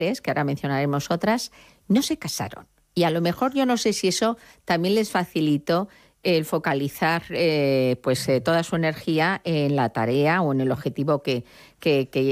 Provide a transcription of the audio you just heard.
que ahora mencionaremos otras, no se casaron. Y a lo mejor yo no sé si eso también les facilitó el focalizar toda su energía en la tarea o en el objetivo que